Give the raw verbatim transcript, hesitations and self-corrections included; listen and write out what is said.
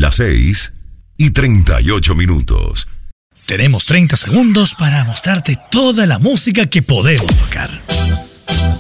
Las seis y treinta y ocho minutos. Tenemos treinta segundos para mostrarte toda la música que podemos tocar.